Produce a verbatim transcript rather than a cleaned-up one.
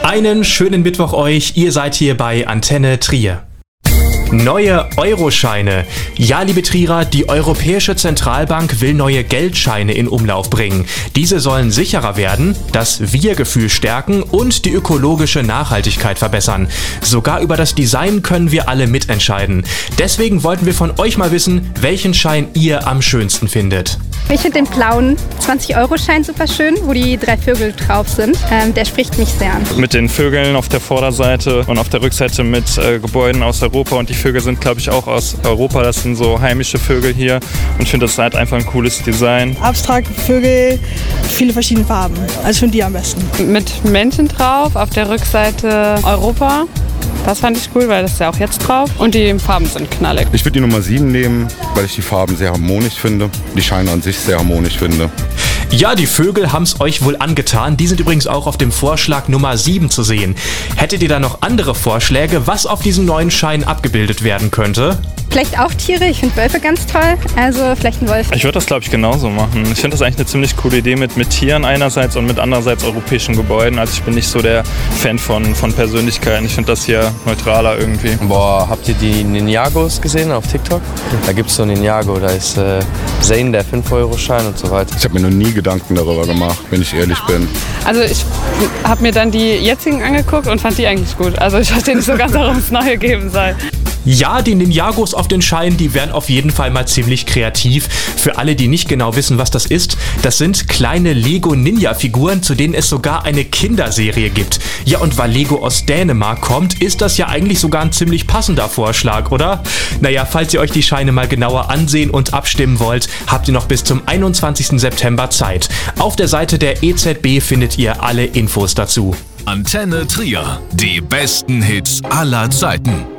Einen schönen Mittwoch euch, ihr seid hier bei Antenne Trier. Neue Euroscheine. Ja, liebe Trierer, die Europäische Zentralbank will neue Geldscheine in Umlauf bringen. Diese sollen sicherer werden, das Wir-Gefühl stärken und die ökologische Nachhaltigkeit verbessern. Sogar über das Design können wir alle mitentscheiden. Deswegen wollten wir von euch mal wissen, welchen Schein ihr am schönsten findet. Ich finde den blauen zwanzig-Euro-Schein super schön, wo die drei Vögel drauf sind. Ähm, der spricht mich sehr an. Mit den Vögeln auf der Vorderseite und auf der Rückseite mit äh, Gebäuden aus Europa. Und die Vögel sind, glaube ich, auch aus Europa. Das sind so heimische Vögel hier. Und ich finde, das ist halt einfach ein cooles Design. Abstrakte Vögel, viele verschiedene Farben. Also ich finde die am besten. Mit Menschen drauf, auf der Rückseite Europa. Das fand ich cool, weil das ist ja auch jetzt drauf. Und die Farben sind knallig. Ich würde die Nummer sieben nehmen, weil ich die Farben sehr harmonisch finde. Die Scheine an sich sehr harmonisch finde. Ja, die Vögel haben's euch wohl angetan. Die sind übrigens auch auf dem Vorschlag Nummer sieben zu sehen. Hättet ihr da noch andere Vorschläge, was auf diesem neuen Schein abgebildet werden könnte? Vielleicht auch Tiere, ich finde Wölfe ganz toll, also vielleicht ein Wolf. Ich würde das, glaube ich, genauso machen. Ich finde das eigentlich eine ziemlich coole Idee mit, mit Tieren einerseits und mit andererseits europäischen Gebäuden. Also ich bin nicht so der Fan von, von Persönlichkeiten. Ich finde das hier neutraler irgendwie. Boah, habt ihr die Ninjagos gesehen auf TikTok? Da gibt es so einen Ninjago, da ist äh, Zane, der fünf-Euro-Schein und so weiter. Ich habe mir noch nie Gedanken darüber gemacht, wenn ich ehrlich bin. Also ich habe mir dann die jetzigen angeguckt und fand die eigentlich gut. Also ich verstehe nicht so ganz, warum es neue geben soll. Ja, die Ninjagos auf den Scheinen, die wären auf jeden Fall mal ziemlich kreativ. Für alle, die nicht genau wissen, was das ist, das sind kleine Lego-Ninja-Figuren, zu denen es sogar eine Kinderserie gibt. Ja, und weil Lego aus Dänemark kommt, ist das ja eigentlich sogar ein ziemlich passender Vorschlag, oder? Naja, falls ihr euch die Scheine mal genauer ansehen und abstimmen wollt, habt ihr noch bis zum einundzwanzigsten September Zeit. Auf der Seite der E Z B findet ihr alle Infos dazu. Antenne Trier, die besten Hits aller Zeiten.